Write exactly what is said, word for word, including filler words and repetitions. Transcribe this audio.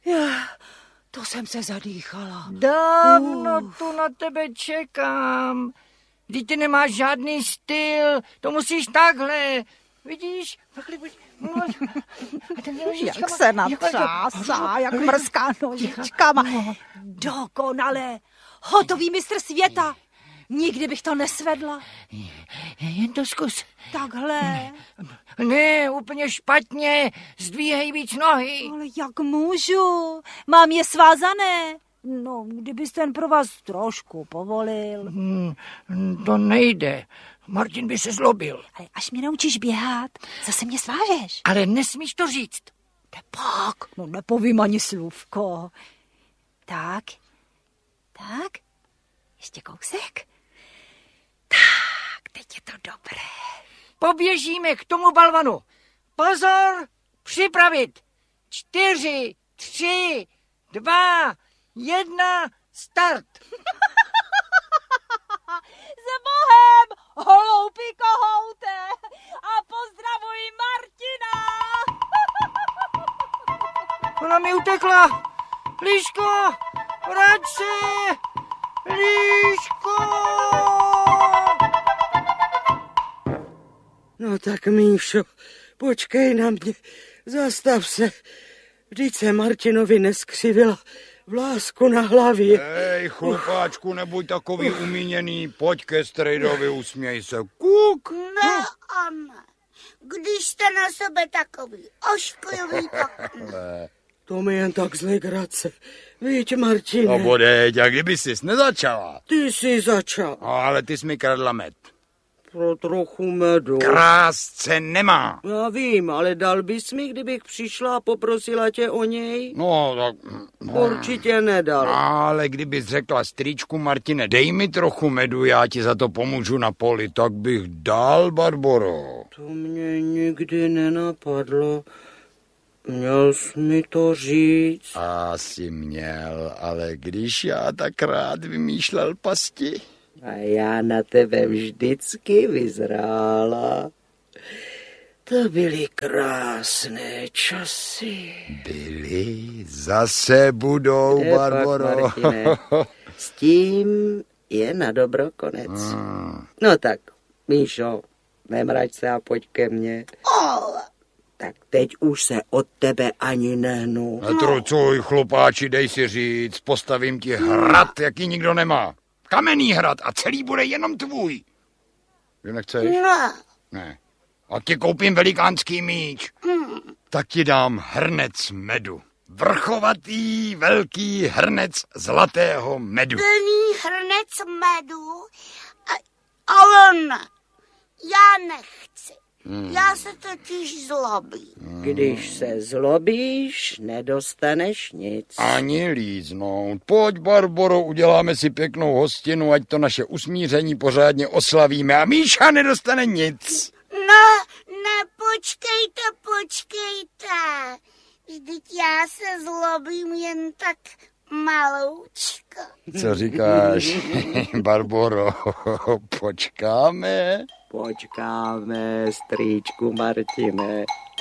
Já, to jsem se zadýchala. Dávno uh. tu na tebe čekám. Vždyť ty nemáš žádný styl, to musíš takhle. Vidíš? Takhle, no, jak se natřásá, jak mrzká nožičkama. Dokonale. Hotový mistr světa. Nikdy bych to nesvedla. Jen to zkus. Takhle. Ne, úplně špatně. Zdvíhej víc nohy. Ale jak můžu? Mám je svázané. No, kdybys ten pro vás trošku povolil. Hmm, to nejde. Martin by se zlobil. Ale až mě naučíš běhat, zase mě svážeš. Ale nesmíš to říct. Tepak, no nepovím ani slůvko. Tak, tak, ještě kousek. Tak, teď je to dobré. Poběžíme k tomu balvanu. Pozor, připravit. Čtyři, tři, dva, jedna, start. S Bohem, hloupý kohoute, a pozdravuj Martina. Ona mi utekla. Líško, vrať se. Líško. No tak, Míšo, počkej na mě, zastav se. Vždyť se Martinovi neskřivila vlásku na hlavě. Hej, chlupáčku, nebuď takový umíněný, pojď ke strejdovi, usměj se. Kuk. Ne, Anne, když jste na sebe takový ošklivý, tak ne. To mi jen tak z legrace. Víš, Martine. No bodeď, a kdyby jsi nezačala? Ty jsi začal. No, ale ty jsi mi kradla med. Pro trochu medu. Krásce nemá. Já vím, ale dal bys mi, kdybych přišla a poprosila tě o něj? No, tak... No. Určitě nedal. No, ale kdybys řekla strýčku Martine, dej mi trochu medu, já ti za to pomůžu na poli, tak bych dal, Barboro. To mě nikdy nenapadlo. Měl jsi mi to říct? Asi měl, ale když já tak rád vymýšlel pasti... A já na tebe vždycky vyzrála. To byly krásné časy. Byly, zase budou, Je Barboro. Pak, Martine, s tím je na dobro konec. Hmm. No tak, Míšo, nemrať se a pojď ke mně. Oh. Tak teď už se od tebe ani nehnu. Netrucuj, chlupáči, dej si říct, postavím ti hrad, jaký nikdo nemá. Kamenný hrad a celý bude jenom tvůj. Že nechceš? Ne. Ne. A ti koupím velikánský míč. Hmm. Tak ti dám hrnec medu. Vrchovatý, velký hrnec zlatého medu. Plný hrnec medu? A, ale ne. Já nechci. Hmm. Já se totiž zlobím. Hmm. Když se zlobíš, nedostaneš nic. Ani líznout. Pojď, Barboro, uděláme si pěknou hostinu, ať to naše usmíření pořádně oslavíme a Míša nedostane nic. Ne, ne, počkejte, počkejte. Vždyť já se zlobím jen tak maloučko. Co říkáš, Barboro? Počkáme? Počkáme, strýčku Martine.